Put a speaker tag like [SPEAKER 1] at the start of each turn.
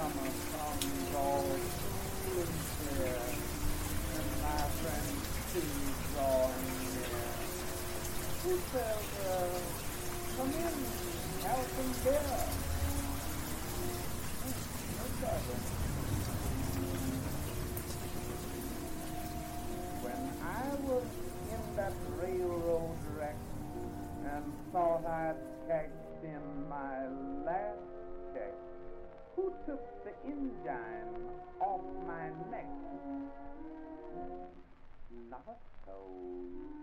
[SPEAKER 1] summer comes all cool and clear, and my friends too drawing near. Who says, come in, have some beer? No trouble. When I was in that railroad wreck and thought I'd cashed in my last check, who took the engine off my neck? Not a soul.